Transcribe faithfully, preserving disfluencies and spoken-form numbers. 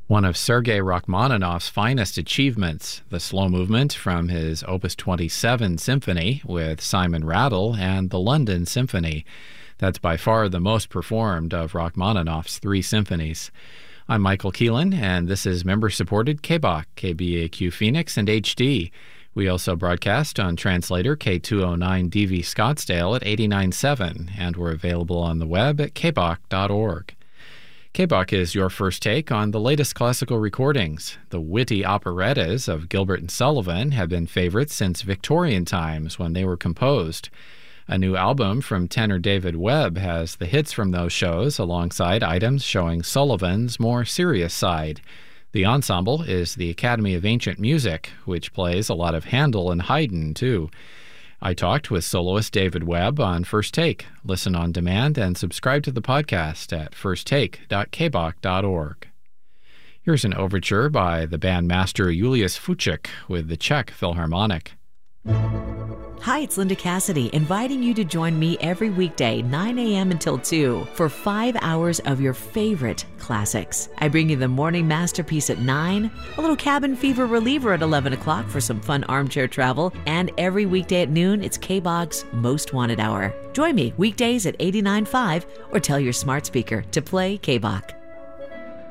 One of Sergei Rachmaninoff's finest achievements, the slow movement from his Opus twenty-seven Symphony with Simon Rattle and the London Symphony. That's by far the most performed of Rachmaninoff's three symphonies. I'm Michael Keelan, and this is member-supported K B A Q, K B A Q Phoenix, and H D. We also broadcast on translator K two oh nine D V Scottsdale at eighty-nine point seven, and we're available on the web at k b a q dot org. K B A Q is your first take on the latest classical recordings. The witty operettas of Gilbert and Sullivan have been favorites since Victorian times when they were composed. A new album from tenor David Webb has the hits from those shows alongside items showing Sullivan's more serious side. The ensemble is the Academy of Ancient Music, which plays a lot of Handel and Haydn, too. I talked with soloist David Webb on First Take. Listen on demand and subscribe to the podcast at first take dot k b a q dot org. Here's an overture by the bandmaster Julius Fučík with the Czech Philharmonic. Hi, it's Linda Cassidy, inviting you to join me every weekday, nine a.m. until two, for five hours of your favorite classics. I bring you the morning masterpiece at nine, a little cabin fever reliever at eleven o'clock for some fun armchair travel, and every weekday at noon, it's K B A Q's Most Wanted Hour. Join me weekdays at eighty-nine point five or tell your smart speaker to play K B A Q.